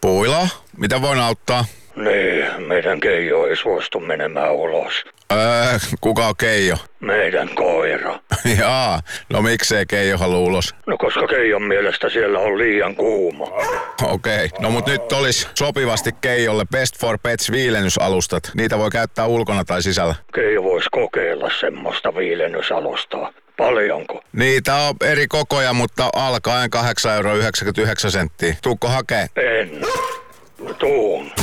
Puilo, mitä voin auttaa? Niin, meidän Keijo ei suostu menemään ulos. Kuka on Keijo? Meidän koira. Jaa, no miksei Keijo haluu ulos? No koska Keijon mielestä siellä on liian kuuma. Okei, no mut nyt olisi sopivasti Keijolle Best for Pets viilennysalustat. Niitä voi käyttää ulkona tai sisällä. Keijo voisi kokeilla semmoista viilennysalustaa. Paljonko? Niitä on eri kokoja, mutta alkaen 8,99 €. Tuukko hakee? En. Tuun.